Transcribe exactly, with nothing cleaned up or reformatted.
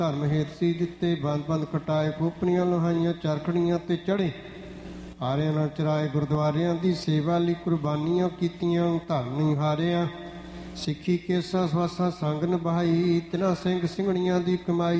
ਧਰਮ ਹੇਤ ਸੀ ਦਿੱਤੇ, ਬੰਦ ਬੰਦ ਕਟਾਏ, ਖੋਪਣੀਆਂ ਲੋਹਾਈਆਂ, ਚਰਖੜੀਆਂ ਤੇ ਚੜੇ, ਹਾਰਿਆਂ ਨਾਲ ਚਰਾਏ, ਗੁਰਦੁਆਰਿਆਂ ਦੀ ਸੇਵਾ ਲਈ ਕੁਰਬਾਨੀਆਂ ਕੀਤੀਆਂ, ਧਰਮ ਨਹੀਂ ਹਾਰਿਆ। ਸਿੱਖੀ ਕੇਸਾਂ ਸਵਾਸਾਂ ਸੰਗ ਨਿਭਾਈ, ਤਿਨਾਂ ਸਿੰਘ ਸਿੰਘਣੀਆਂ ਦੀ ਕਮਾਈ।